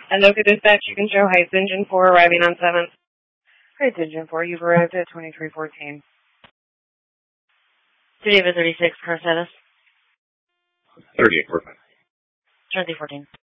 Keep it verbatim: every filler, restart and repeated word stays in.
Anoka Dispatch, you can show Heights Engine four arriving on seventh. Heights Engine four, you've arrived at twenty-three fourteen. Geneva thirty-six, car status. thirty-eight fourteen. thirty fourteen.